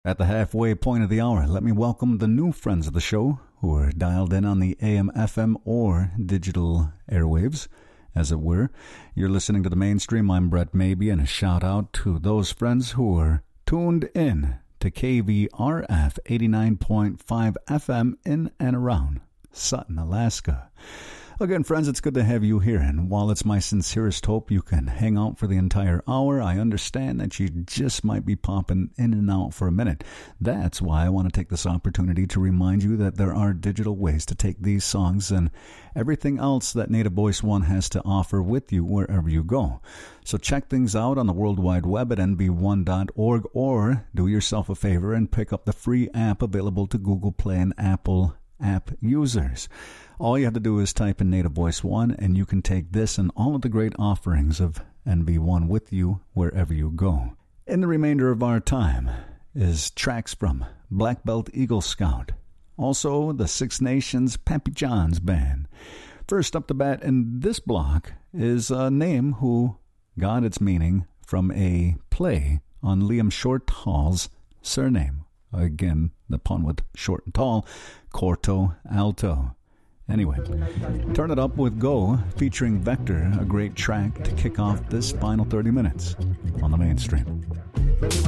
At the halfway point of the hour, let me welcome the new friends of the show who are dialed in on the AM, FM, or digital airwaves, as it were. You're listening to The Mainstream. I'm Brett Mabey, and a shout-out to those friends who are tuned in to KVRF 89.5 FM in and around Sutton, Alaska. Again, friends, it's good to have you here, and while it's my sincerest hope you can hang out for the entire hour, I understand that you just might be popping in and out for a minute. That's why I want to take this opportunity to remind you that there are digital ways to take these songs and everything else that Native Voice One has to offer with you wherever you go. So check things out on the World Wide Web at nb1.org, or do yourself a favor and pick up the free app available to Google Play and Apple app users. All you have to do is type in Native Voice One, and you can take this and all of the great offerings of NB1 with you wherever you go. In the remainder of our time is tracks from Black Belt Eagle Scout, also the Six Nations Pappy John's Band. First up the bat in this block is a name who got its meaning from a play on Liam Short Hall's surname. Again, the pun with short and tall, Corto Alto. Anyway, turn it up with Go, featuring Vector, a great track to kick off this final 30 minutes on The Mainstream.